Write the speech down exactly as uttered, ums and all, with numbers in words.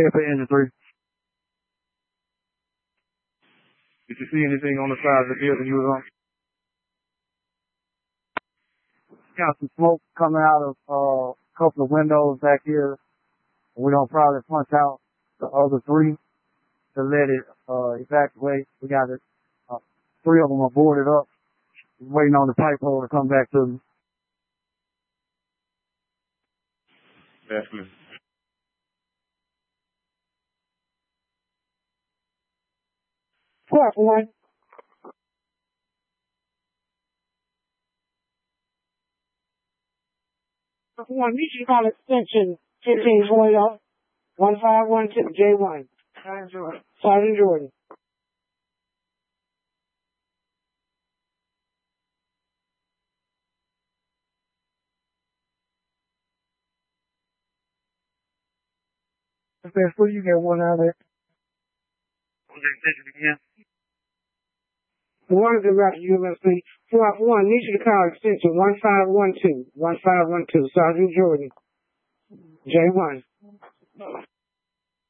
Check for engine three. Did you see anything on the side of the building you was on? Got some smoke coming out of uh, a couple of windows back here. We're going to probably punch out the other three to let it uh, evacuate. We got it. Uh, three of them are boarded up. Waiting on the pipe hole to come back to me. Definitely. Squad one. One, you should call extension fifteen forty, one five one two, J one. Sergeant Jordan. Sergeant Jordan. That's what you get one out of there. What's the extension again? One is about U S P. Squad one, need you to call extension one five one two, one five one two, Sergeant Jordan. J one.